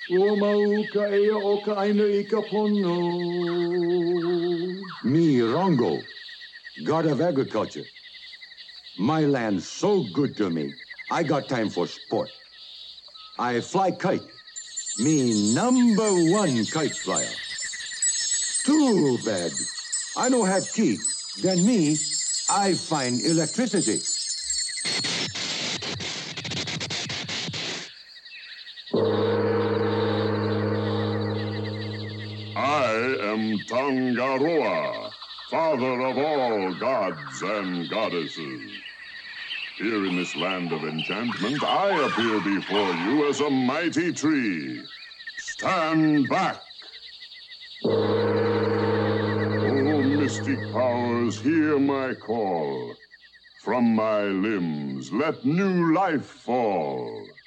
O mauka ea o ka aina I ka pono. Me, Rongo, god of agriculture. My land's so good to me, I got time for sport. I fly kite. Me #1 kite flyer. Too bad. I don't have key. Then me, I find electricity. I am Tangaroa, father of all gods and goddesses. Here in this land of enchantment, I appear before you as a mighty tree. Stand back! Oh, mystic powers, hear my call. From my limbs, let new life fall.